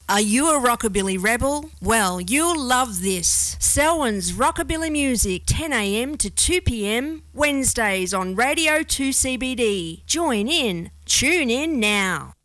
Are you a rockabilly rebel? Well, you'll love this. Selwyn's Rockabilly Music, 10 a.m. to 2 p.m, Wednesdays on Radio 2 CBD. Join in. Tune in now.